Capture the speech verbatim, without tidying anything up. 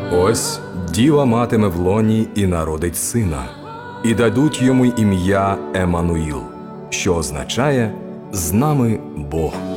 Ось діва матиме в лоні і народить сина, і дадуть йому ім'я Еммануїл, що означає «з нами Бог».